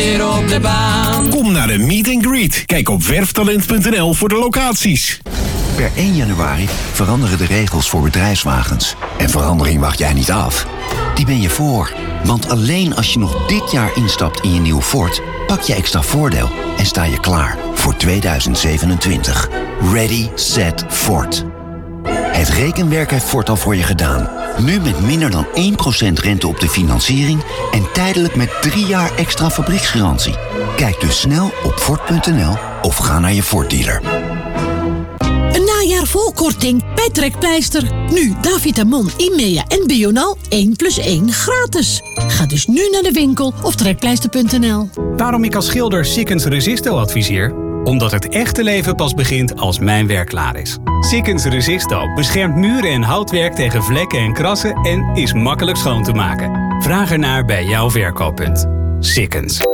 weer op de baan. Kom naar de Meet and Greet. Kijk op werftalent.nl voor de locaties. Per 1 januari veranderen de regels voor bedrijfswagens. En verandering wacht jij niet af. Die ben je voor. Want alleen als je nog dit jaar instapt in je nieuwe Ford, pak je extra voordeel en sta je klaar voor 2027. Ready, set, Ford. Het rekenwerk heeft Ford al voor je gedaan. Nu met minder dan 1% rente op de financiering en tijdelijk met 3 jaar extra fabrieksgarantie. Kijk dus snel op Ford.nl of ga naar je Ford dealer. Een najaar vol korting bij Trekpleister. Nu Davitamon, Imea en Bional 1+1 gratis. Ga dus nu naar de winkel of trekpleister.nl. Waarom ik als schilder Sikkens Resisto adviseer? Omdat het echte leven pas begint als mijn werk klaar is. Sikkens Resisto beschermt muren en houtwerk tegen vlekken en krassen en is makkelijk schoon te maken. Vraag ernaar bij jouw verkooppunt. Sikkens.